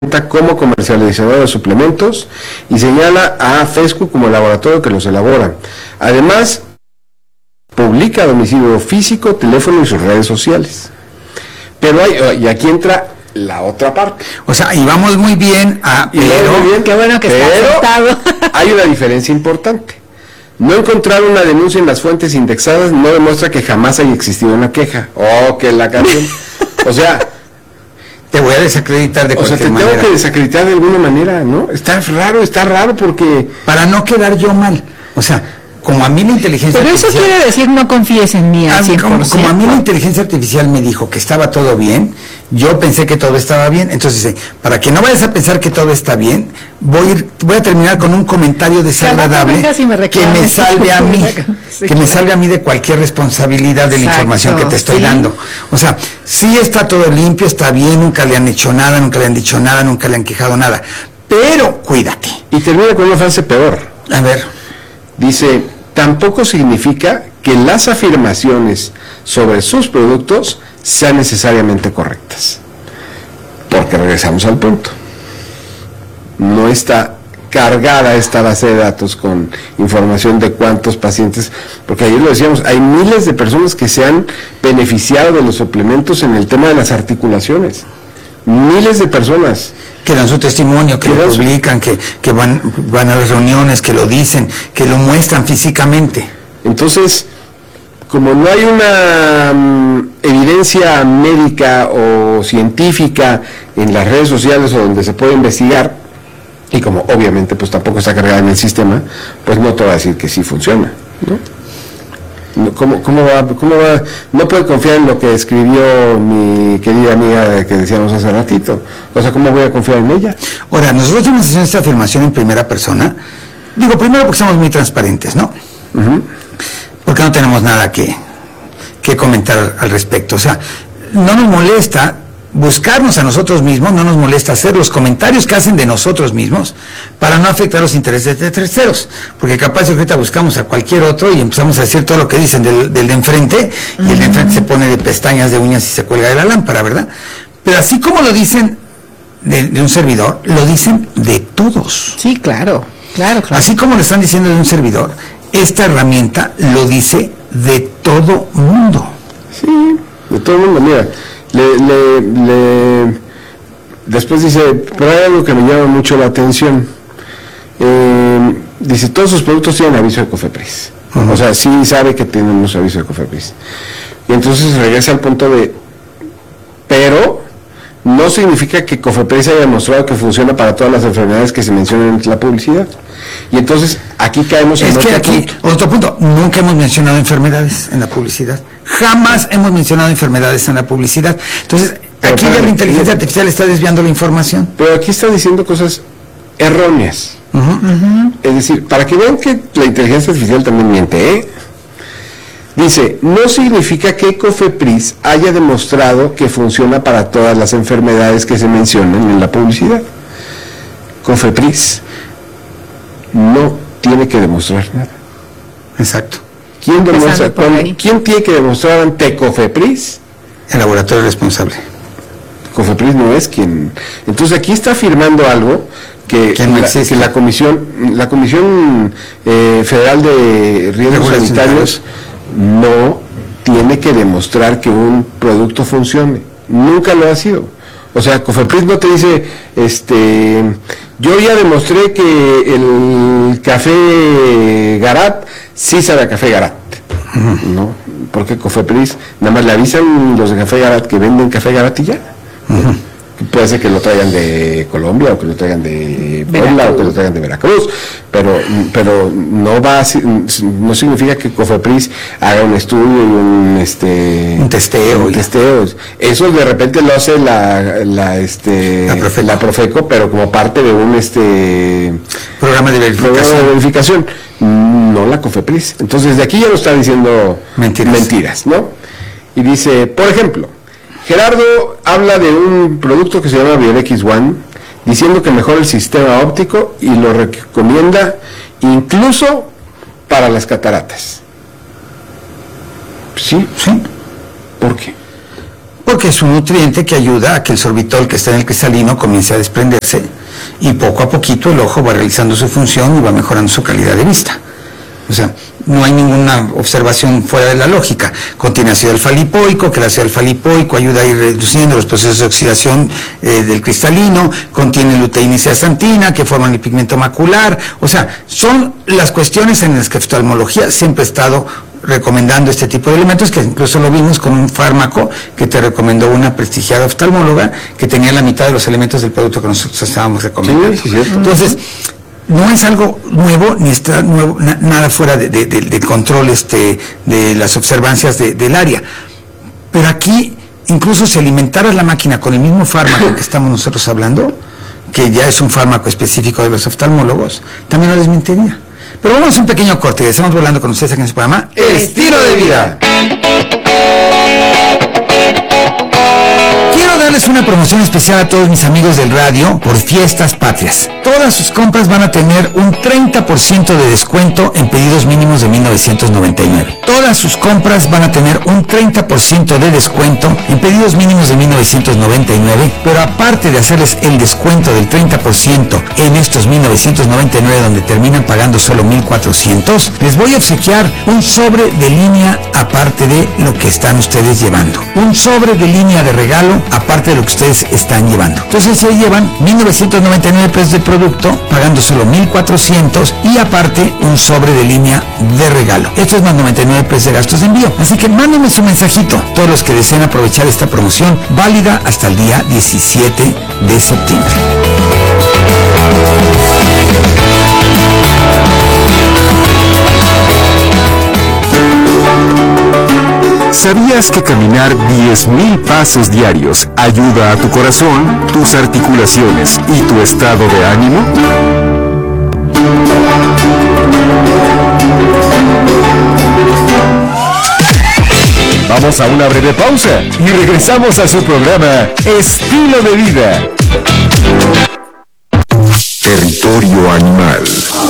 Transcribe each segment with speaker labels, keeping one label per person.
Speaker 1: como comercializador de suplementos y señala a FESCU como el laboratorio que los elabora. Además, publica domicilio físico, teléfono y sus redes sociales. Pero y aquí entra la otra parte.
Speaker 2: O sea, y vamos muy bien,
Speaker 3: qué bueno que está aceptado.
Speaker 1: Hay una diferencia importante. No encontrar una denuncia en las fuentes indexadas no demuestra que jamás haya existido una queja. Oh, que la canción. O sea,
Speaker 2: te voy a desacreditar de cualquier manera.
Speaker 1: Tengo que desacreditar de alguna manera, ¿no? Está raro porque...
Speaker 2: Para no quedar yo mal. O sea, como a mí la inteligencia
Speaker 3: artificial... Pero eso quiere decir no confíes en mí al 100%.
Speaker 2: Como a mí la inteligencia artificial me dijo que estaba todo bien, yo pensé que todo estaba bien. Entonces, para que no vayas a pensar que todo está bien, voy a terminar con un comentario desagradable que me salve a mí, que me salve a mí de cualquier responsabilidad de la información que te estoy dando. O sea, sí está todo limpio, está bien, nunca le han hecho nada, nunca le han dicho nada, nunca le han quejado nada. Pero cuídate.
Speaker 1: Y termina con una frase peor.
Speaker 2: A ver.
Speaker 1: Dice, tampoco significa que las afirmaciones sobre sus productos sean necesariamente correctas. Porque regresamos al punto. No está cargada esta base de datos con información de cuántos pacientes, porque ayer lo decíamos, hay miles de personas que se han beneficiado de los suplementos en el tema de las articulaciones. Miles de personas.
Speaker 2: Que dan su testimonio, que lo publican, que van a las reuniones, que lo dicen, que lo muestran físicamente.
Speaker 1: Entonces, como no hay una evidencia médica o científica en las redes sociales o donde se puede investigar, y como obviamente pues tampoco está cargada en el sistema, pues no te va a decir que sí funciona, ¿no? ¿Cómo va? No puede confiar en lo que escribió mi querida amiga que decíamos hace ratito. O sea, ¿cómo voy a confiar en ella?
Speaker 2: Ahora, nosotros hemos hecho esta afirmación en primera persona. Digo, primero porque somos muy transparentes, ¿no? Uh-huh. Porque no tenemos nada que comentar al respecto. O sea, no nos molesta buscarnos a nosotros mismos, no nos molesta hacer los comentarios que hacen de nosotros mismos para no afectar los intereses de terceros, porque capaz de ahorita buscamos a cualquier otro y empezamos a decir todo lo que dicen del de enfrente, y el de enfrente se pone de pestañas de uñas y se cuelga de la lámpara, ¿verdad? Pero así como lo dicen de un servidor, lo dicen de todos.
Speaker 3: Sí, claro.
Speaker 2: Así como lo están diciendo de un servidor, esta herramienta lo dice de todo mundo.
Speaker 1: Sí, de todo mundo, mira. Después dice, pero hay algo que me llama mucho la atención. Dice, todos sus productos tienen aviso de COFEPRIS. Uh-huh. O sea, sí sabe que tenemos aviso de COFEPRIS. Y entonces regresa al punto de, pero no significa que COFEPRIS haya demostrado que funciona para todas las enfermedades que se mencionan en la publicidad. Y entonces aquí caemos en
Speaker 2: otro punto. Nunca hemos mencionado enfermedades en la publicidad. Jamás hemos mencionado enfermedades en la publicidad. Entonces, aquí ya la inteligencia artificial está desviando la información.
Speaker 1: Pero aquí está diciendo cosas erróneas. Uh-huh. Uh-huh. Es decir, para que vean que la inteligencia artificial también miente, ¿eh? Dice, no significa que COFEPRIS haya demostrado que funciona para todas las enfermedades que se mencionan en la publicidad. COFEPRIS no tiene que demostrar nada.
Speaker 2: Exacto.
Speaker 1: ¿Quién tiene que demostrar ante COFEPRIS?
Speaker 2: El laboratorio responsable.
Speaker 1: COFEPRIS no es quien. Entonces aquí está afirmando algo que la Comisión Federal de Riesgos Sanitarios no tiene que demostrar que un producto funcione. Nunca lo ha sido. O sea, COFEPRIS no te dice, yo ya demostré que el café Garat sí sabe a café Garat. Uh-huh. ¿No? Porque COFEPRIS nada más le avisan los de café Garat que venden café Garat y ya. Uh-huh. Puede ser que lo traigan de Colombia o que lo traigan de Puebla o que lo traigan de Veracruz, pero no significa que COFEPRIS haga un estudio y un testeo. Eso de repente lo hace la Profeco, pero como parte de un
Speaker 2: programa de
Speaker 1: verificación, no la COFEPRIS. Entonces de aquí ya lo está diciendo mentiras, ¿no? Y dice, por ejemplo, Gerardo habla de un producto que se llama Biorex One, diciendo que mejora el sistema óptico y lo recomienda incluso para las cataratas. ¿Sí?
Speaker 2: Sí.
Speaker 1: ¿Por qué?
Speaker 2: porque es un nutriente que ayuda a que el sorbitol que está en el cristalino comience a desprenderse y poco a poquito el ojo va realizando su función y va mejorando su calidad de vista. O sea, no hay ninguna observación fuera de la lógica. Contiene ácido alfa-lipoico, que el ácido alfa-lipoico ayuda a ir reduciendo los procesos de oxidación del cristalino. Contiene luteína y zeaxantina, que forman el pigmento macular. O sea, son las cuestiones en las que oftalmología siempre ha estado recomendando este tipo de elementos, que incluso lo vimos con un fármaco que te recomendó una prestigiada oftalmóloga que tenía la mitad de los elementos del producto que nosotros estábamos recomendando. Sí, entonces, no es algo nuevo, ni está nuevo, nada fuera de control de las observancias del área. Pero aquí, incluso si alimentaras la máquina con el mismo fármaco que estamos nosotros hablando, que ya es un fármaco específico de los oftalmólogos, también lo desmentiría. Pero vamos a un pequeño corte, estamos volando con ustedes aquí en su programa Estilo de Vida. Quiero darles una promoción especial a todos mis amigos del radio por Fiestas Patrias. Todas sus compras van a tener un 30% de descuento en pedidos mínimos de 1999. Todas sus compras van a tener un 30% de descuento en pedidos mínimos de 1999, pero aparte de hacerles el descuento del 30% en estos 1999 donde terminan pagando solo 1,400, les voy a obsequiar un sobre de línea aparte de lo que están ustedes llevando. Un sobre de línea de regalo aparte de lo que ustedes están llevando. Entonces se llevan 1,999 pesos de producto, pagando solo 1,400 y aparte un sobre de línea de regalo. Esto es más 99 pesos de gastos de envío. Así que mándenme su mensajito, todos los que deseen aprovechar esta promoción, válida hasta el día 17 de septiembre.
Speaker 4: ¿Sabías que caminar 10,000 pasos diarios ayuda a tu corazón, tus articulaciones y tu estado de ánimo? Vamos a una breve pausa y regresamos a su programa Estilo de Vida. Territorio Animal.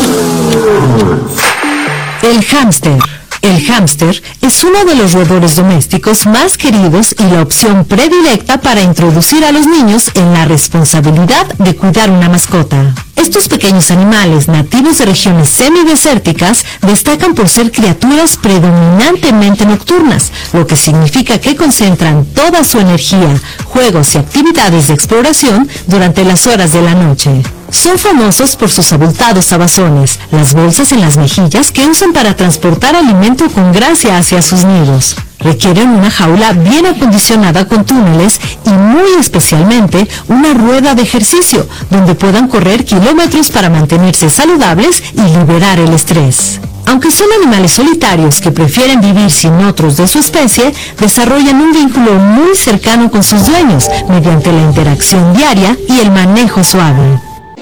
Speaker 5: El hámster. El hámster es uno de los roedores domésticos más queridos y la opción predilecta para introducir a los niños en la responsabilidad de cuidar una mascota. Estos pequeños animales nativos de regiones semidesérticas destacan por ser criaturas predominantemente nocturnas, lo que significa que concentran toda su energía, juegos y actividades de exploración durante las horas de la noche. Son famosos por sus abultados abazones, las bolsas en las mejillas que usan para transportar alimento con gracia hacia sus nidos. Requieren una jaula bien acondicionada con túneles y muy especialmente una rueda de ejercicio donde puedan correr kilómetros para mantenerse saludables y liberar el estrés. Aunque son animales solitarios que prefieren vivir sin otros de su especie, desarrollan un vínculo muy cercano con sus dueños mediante la interacción diaria y el manejo suave.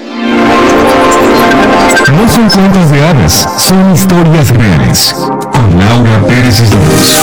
Speaker 4: No son cuentos de hadas, son historias reales. Con Laura Pérez Islas.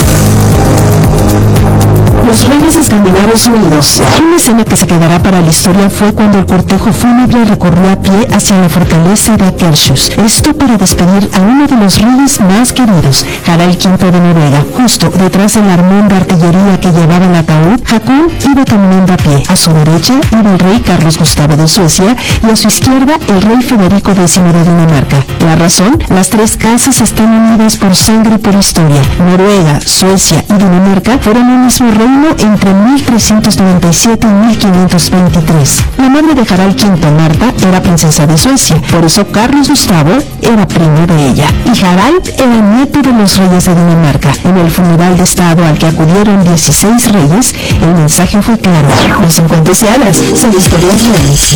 Speaker 5: Los Reyes Escandinavos Unidos. Una escena que se quedará para la historia fue cuando el cortejo fúnebre recorrió a pie hacia la fortaleza de Akershus. Esto para despedir a uno de los reyes más queridos, Harald V de Noruega. Justo detrás del armón de artillería que llevaba el ataúd, Hakon iba caminando a pie. A su derecha iba el rey Carlos Gustavo de Suecia y a su izquierda el rey Federico X de Dinamarca. La razón, las tres casas están unidas por sangre y por historia. Noruega, Suecia y Dinamarca fueron un mismo reino entre 1397 y 1523. La madre de Harald V, Marta, era princesa de Suecia, por eso Carlos Gustavo era primo de ella. Y Harald era nieto de los reyes de Dinamarca. En el funeral de estado al que acudieron 16 reyes, el mensaje fue claro: no son cuentos de hadas, son historias reales.